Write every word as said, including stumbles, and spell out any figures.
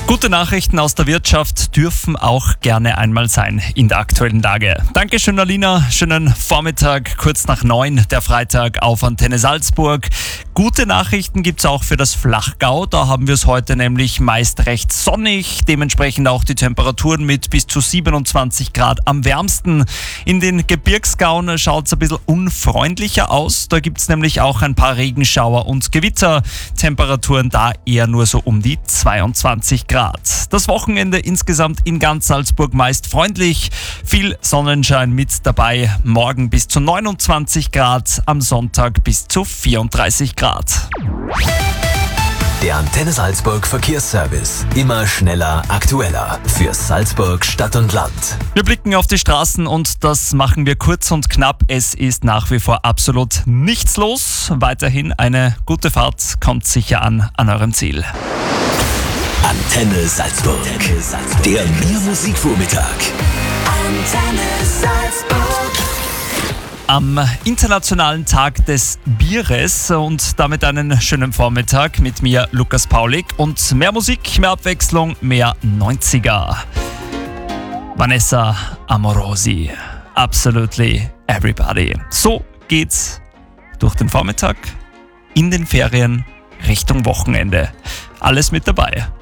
Gute Nachrichten aus der Wirtschaft dürfen auch gerne einmal sein in der aktuellen Lage. Dankeschön, Alina. Schönen Vormittag, kurz nach neun, der Freitag auf Antenne Salzburg. Gute Nachrichten gibt's auch für das Flachgau. Da haben wir es heute nämlich meist recht sonnig. Dementsprechend auch die Temperaturen mit bis zu siebenundzwanzig Grad am wärmsten. In den Gebirgsgauen schaut's ein bisschen unfreundlicher aus. Da gibt's nämlich auch ein paar Regenschauer und Gewitter. Temperaturen da eher nur so um die zweiundzwanzig Grad. Das Wochenende insgesamt in ganz Salzburg meist freundlich. Viel Sonnenschein mit dabei. Morgen bis zu neunundzwanzig Grad, am Sonntag bis zu vierunddreißig Grad. Der Antenne Salzburg Verkehrsservice. Immer schneller, aktueller. Für Salzburg Stadt und Land. Wir blicken auf die Straßen und das machen wir kurz und knapp. Es ist nach wie vor absolut nichts los. Weiterhin eine gute Fahrt, kommt sicher an an eurem Ziel. Antenne Salzburg. Antenne Salzburg. Der Mehr-Musik-Vormittag. Antenne Salzburg. Am Internationalen Tag des Bieres und damit einen schönen Vormittag mit mir, Lukas Paulik. Und mehr Musik, mehr Abwechslung, mehr neunziger. Vanessa Amorosi. Absolutely Everybody. So geht's durch den Vormittag, in den Ferien, Richtung Wochenende. Alles mit dabei.